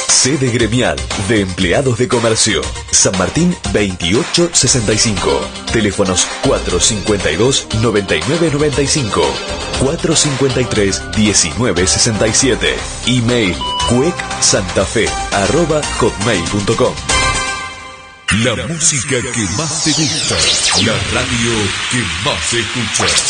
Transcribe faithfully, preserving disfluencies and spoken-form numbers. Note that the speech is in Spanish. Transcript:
Sede gremial de empleados de comercio. San Martín veintiocho sesenta y cinco. Teléfonos cuatro cincuenta y dos, noventa y nueve noventa y cinco. cuatro cincuenta y tres, diecinueve sesenta y siete. Email cuecsantafe arroba hotmail punto com. La música que más te gusta. La radio que más escuchas.